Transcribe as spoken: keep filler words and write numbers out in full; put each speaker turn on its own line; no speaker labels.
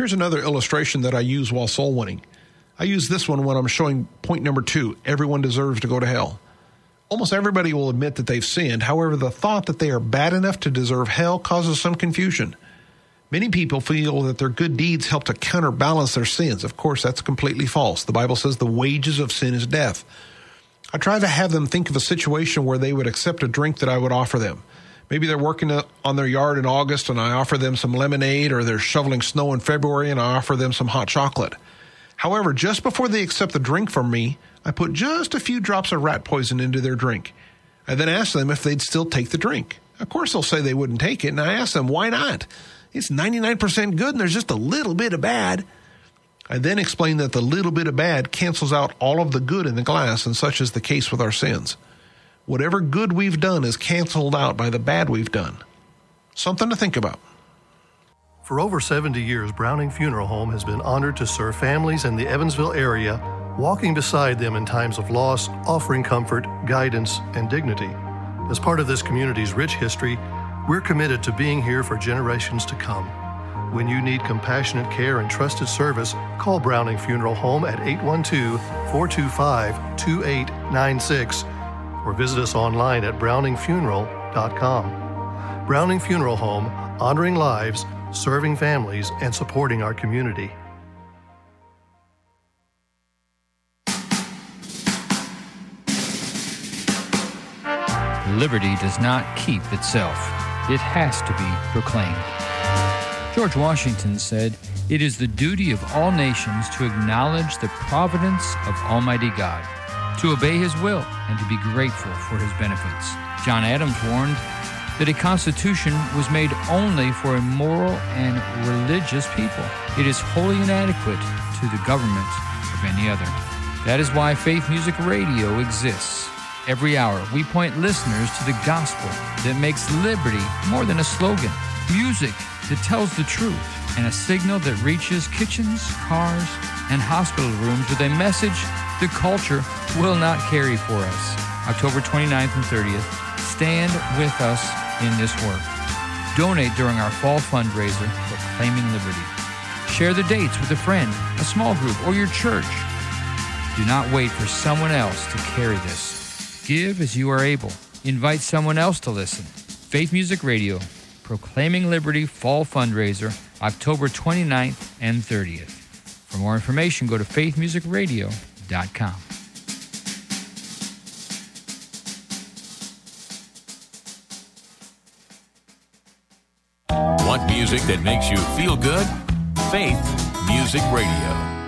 Here's another illustration that I use while soul winning. I use this one when I'm showing point number two, everyone deserves to go to hell. Almost everybody will admit that they've sinned. However, the thought that they are bad enough to deserve hell causes some confusion. Many people feel that their good deeds help to counterbalance their sins. Of course, that's completely false. The Bible says the wages of sin is death. I try to have them think of a situation where they would accept a drink that I would offer them. Maybe they're working on their yard in August and I offer them some lemonade, or they're shoveling snow in February and I offer them some hot chocolate. However, just before they accept the drink from me, I put just a few drops of rat poison into their drink. I then ask them if they'd still take the drink. Of course, they'll say they wouldn't take it, and I ask them, why not? It's ninety-nine percent good and there's just a little bit of bad. I then explain that the little bit of bad cancels out all of the good in the glass, and such is the case with our sins. Whatever good we've done is canceled out by the bad we've done. Something to think about.
For over seventy years, Browning Funeral Home has been honored to serve families in the Evansville area, walking beside them in times of loss, offering comfort, guidance, and dignity. As part of this community's rich history, we're committed to being here for generations to come. When you need compassionate care and trusted service, call Browning Funeral Home at eight one two, four two five, two eight nine six or visit us online at browning funeral dot com. Browning Funeral Home, honoring lives, serving families, and supporting our community.
Liberty does not keep itself. It has to be proclaimed. George Washington said, "It is the duty of all nations to acknowledge the providence of Almighty God, to obey His will, and to be grateful for His benefits." John Adams warned that a constitution was made only for a moral and religious people. It is wholly inadequate to the government of any other. That is why Faith Music Radio exists. Every hour, we point listeners to the gospel that makes liberty more than a slogan, music that tells the truth, and a signal that reaches kitchens, cars, and hospital rooms with a message the culture will not carry for us. October twenty-ninth and thirtieth, stand with us in this work. Donate during our fall fundraiser, Proclaiming Liberty. Share the dates with a friend, a small group, or your church. Do not wait for someone else to carry this. Give as you are able. Invite someone else to listen. Faith Music Radio, Proclaiming Liberty Fall Fundraiser, October twenty-ninth and thirtieth. For more information, go to faith music radio dot com.
Want music that makes you feel good? Faith Music Radio.